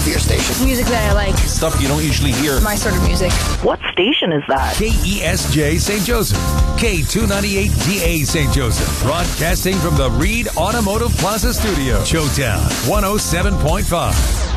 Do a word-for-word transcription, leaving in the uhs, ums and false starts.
for your station? Music that I like. Stuff you don't usually hear. My sort of music. What station is that? K E S J Saint Joseph. K two ninety-eight D A Saint Joseph. Broadcasting from the Reed Automotive Plaza Studio. Showtown one oh seven point five.